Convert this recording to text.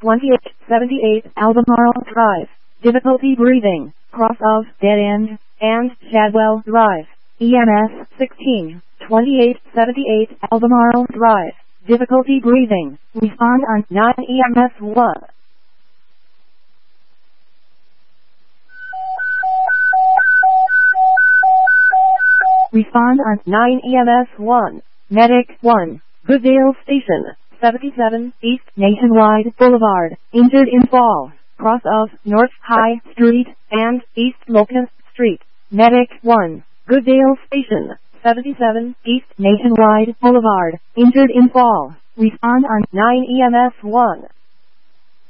2878 Albemarle Drive. Difficulty breathing, cross of Dead End, and Shadwell Drive. EMS 16, 2878 Albemarle Drive. Difficulty breathing. Respond on 9 EMS 1. Respond on 9 EMS 1. Medic 1. Goodale Station, 77 East Nationwide Boulevard. Injured in fall, cross of North High Street and East Locust Street. Medic 1. Goodale Station, 77 East Nationwide Boulevard. Injured in fall. Respond on 9 EMS 1.